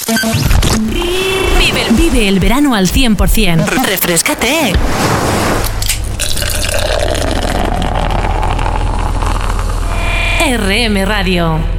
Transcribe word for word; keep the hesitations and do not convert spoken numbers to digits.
Vive, vive el verano al cien por ciento. Refréscate. R M Radio.